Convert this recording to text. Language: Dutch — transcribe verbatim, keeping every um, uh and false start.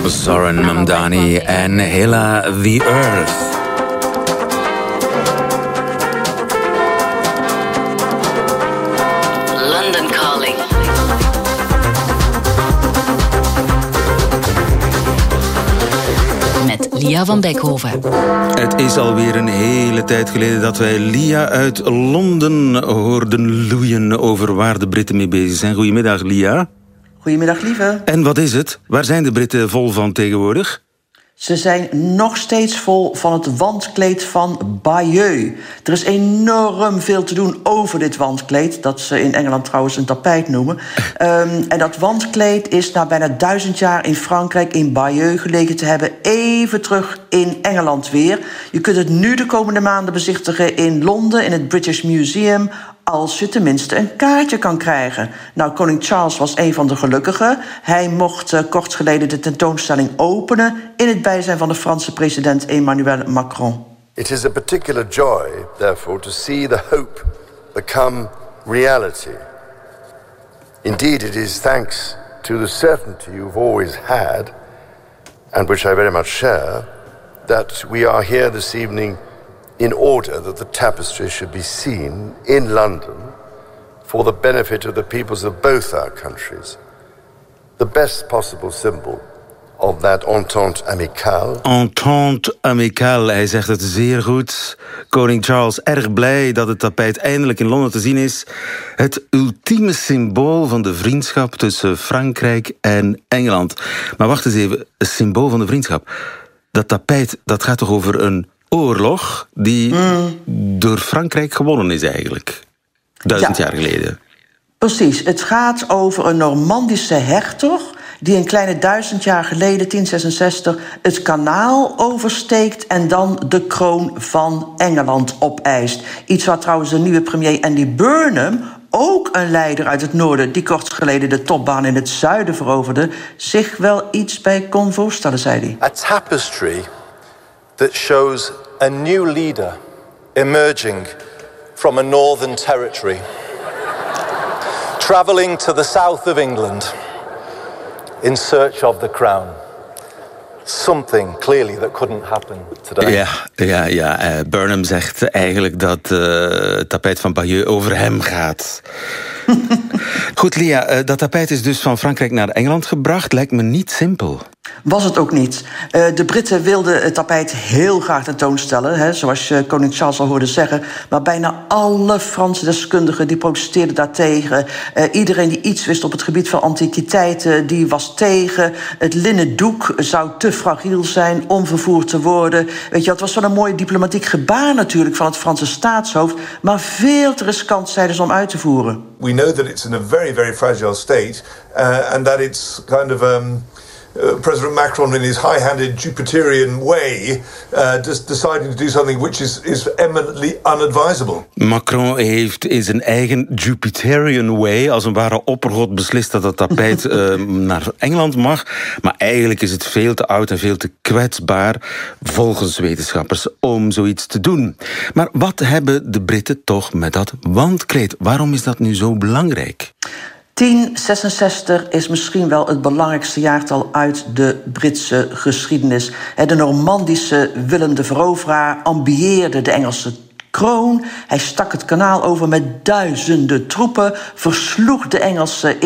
Zoran Mamdani en Hela the Earth. London Calling. Met Lia van Beckhoven. Het is alweer een hele tijd geleden dat wij Lia uit Londen hoorden loeien over waar de Britten mee bezig zijn. Goedemiddag, Lia. Goedemiddag, lieve. En wat is het? Waar zijn de Britten vol van tegenwoordig? Ze zijn nog steeds vol van het wandkleed van Bayeux. Er is enorm veel te doen over dit wandkleed, dat ze in Engeland trouwens een tapijt noemen. um, en dat wandkleed is na bijna duizend jaar in Frankrijk in Bayeux gelegen te hebben, even terug in Engeland weer. Je kunt het nu de komende maanden bezichtigen in Londen, in het British Museum, als je tenminste een kaartje kan krijgen. Nou, koning Charles was een van de gelukkigen. Hij mocht uh, kort geleden de tentoonstelling openen in het bijzijn van de Franse president Emmanuel Macron. It is a particular joy, therefore, to see the hope become reality. Indeed, it is thanks to the certainty you've always had, and which I very much share, that we are here this evening in order that the tapestry should be seen in London for the benefit of the peoples of both our countries. The best possible symbol of that entente amicale. Entente amicale, hij zegt het zeer goed. Koning Charles erg blij dat het tapijt eindelijk in Londen te zien is. Het ultieme symbool van de vriendschap tussen Frankrijk en Engeland. Maar wacht eens even, een symbool van de vriendschap. Dat tapijt, dat gaat toch over een oorlog die mm. door Frankrijk gewonnen is eigenlijk. Duizend ja. jaar geleden. Precies, het gaat over een Normandische hertog die een kleine duizend jaar geleden, tien zesenzestig, het kanaal oversteekt en dan de kroon van Engeland opeist. Iets wat trouwens de nieuwe premier Andy Burnham, ook een leider uit het noorden die kort geleden de topbaan in het zuiden veroverde, zich wel iets bij kon voorstellen, zei hij. A tapestry that shows a new leader emerging from a northern territory, travelling to the south of England in search of the crown. Something clearly that couldn't happen today. Ja, ja, ja. Uh, Burnham zegt eigenlijk dat uh, het tapijt van Bayeux over hem gaat. Goed, Lia, uh, dat tapijt is dus van Frankrijk naar Engeland gebracht. Lijkt me niet simpel. Was het ook niet. Uh, de Britten wilden het tapijt heel graag tentoonstellen, hè, zoals je koning Charles al hoorde zeggen. Maar bijna alle Franse deskundigen die protesteerden daartegen. Uh, iedereen die iets wist op het gebied van antiquiteiten, die was tegen. Het linnen doek zou te fragiel zijn om vervoerd te worden. Weet je, het was wel een mooi diplomatiek gebaar natuurlijk van het Franse staatshoofd, maar veel te riskant zeiden ze om uit te voeren. We know that it's in a very, very fragile state, uh, and that it's kind of um, uh, President Macron, in his high-handed Jupiterian way, uh, just deciding to do something which is, is eminently unadvisable. Macron heeft in zijn eigen Jupiterian way, als een ware oppergod, beslist dat het tapijt uh, naar Engeland mag. Maar eigenlijk is het veel te oud en veel te kwetsbaar, volgens wetenschappers, om zoiets te doen. Maar wat hebben de Britten toch met dat wandkleed? Waarom is dat nu zo belangrijk? tien zesenzestig is misschien wel het belangrijkste jaartal uit de Britse geschiedenis. De Normandische Willem de Veroveraar ambieerde de Engelse kroon. Hij stak het kanaal over met duizenden troepen, versloeg de Engelsen